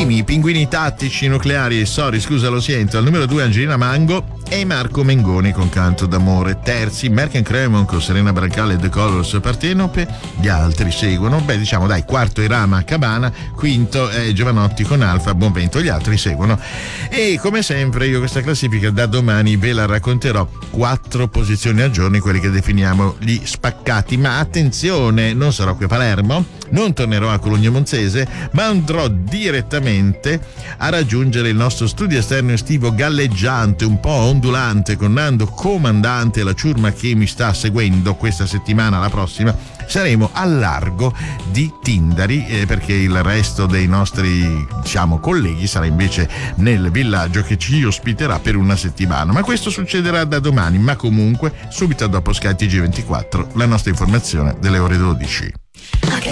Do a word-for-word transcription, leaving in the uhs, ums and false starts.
primi i pinguini tattici nucleari, sorry scusa lo sento, al numero due Angelina Mango e Marco Mengoni con Canto d'amore. Terzi Merck and Cremon con Serena Brancale e The Colors Partenope. Gli altri seguono, beh diciamo dai, quarto Irama Cabana, quinto è Giovanotti con Alfa Buon Vento, gli altri seguono. E come sempre io questa classifica da domani ve la racconterò, quattro posizioni a giorni, quelli che definiamo gli spaccati. Ma attenzione, non sarò qui a Palermo, non tornerò a Cologno Monzese, ma andrò direttamente a raggiungere il nostro studio esterno estivo galleggiante, un po' ondulante, con Nando comandante e la ciurma che mi sta seguendo questa settimana, la prossima saremo al largo di Tindari, eh, perché il resto dei nostri diciamo colleghi sarà invece nel villaggio che ci ospiterà per una settimana. Ma questo succederà da domani, ma comunque subito dopo Sky T G ventiquattro, la nostra informazione delle ore dodici. Okay.